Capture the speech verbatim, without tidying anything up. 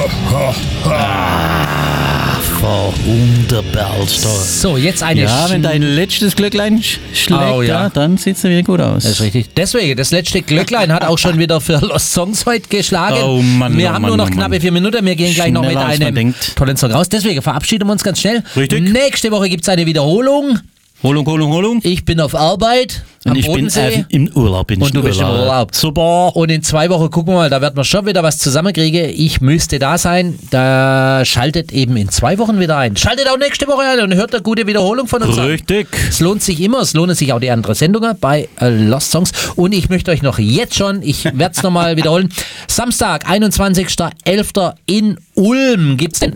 Wunderbar. So, jetzt eine Ja, wenn dein letztes Glöcklein sch- schlägt, Oh, ja. ja, dann sieht es wieder gut aus. Das ist richtig. Deswegen, das letzte Glöcklein hat auch schon wieder für Lost Songs heute geschlagen. Oh Mann, wir oh haben Mann, nur noch oh knappe Mann. vier Minuten. Wir gehen gleich noch mit Schneller, als man einem denkt. tollen Song raus. Deswegen verabschieden wir uns ganz schnell. Richtig. Nächste Woche gibt es eine Wiederholung. Holung, Holung, Holung. Ich bin auf Arbeit am Und ich bin Bodensee. äh, im Urlaub. Bin ich Und du im bist im Urlaub. Super. Und in zwei Wochen gucken wir mal, da werden wir schon wieder was zusammenkriegen. Ich müsste da sein. Da schaltet eben in zwei Wochen wieder ein. Schaltet auch nächste Woche ein und hört eine gute Wiederholung von uns an. Richtig. Es lohnt sich immer, es lohnen sich auch die anderen Sendungen bei äh, Lost Songs. Und ich möchte euch noch jetzt schon, ich werde es nochmal wiederholen, Samstag, einundzwanzigster elfter in Ulm gibt es den